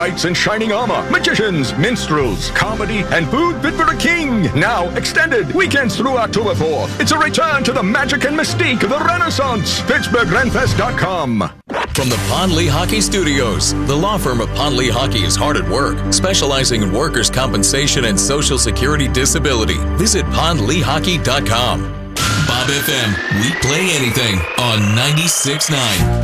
Knights in shining armor, magicians, minstrels, comedy, and food fit for a king. Now extended weekends through October 4th. It's a return to the magic and mystique of the Renaissance. PittsburghRenFest.com. From the Pond Lee Hockey Studios, the law firm of Pond Lee Hockey is hard at work, specializing in workers' compensation and Social Security disability. Visit PondLeeHockey.com. Bob FM, we play anything on 96.9.